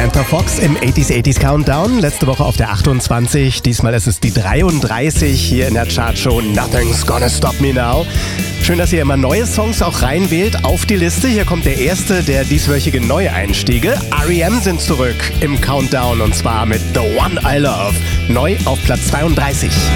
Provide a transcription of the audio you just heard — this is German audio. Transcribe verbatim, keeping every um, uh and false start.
Samantha Fox im achtziger achtziger Countdown. Letzte Woche auf der achtundzwanzig, diesmal ist es die dreiunddreißig hier in der Chartshow Nothing's Gonna Stop Me Now. Schön, dass ihr immer neue Songs auch reinwählt auf die Liste. Hier kommt der erste der dieswöchige Neueinstiege. R E M sind zurück im Countdown und zwar mit The One I Love. Neu auf Platz zweiunddreißig.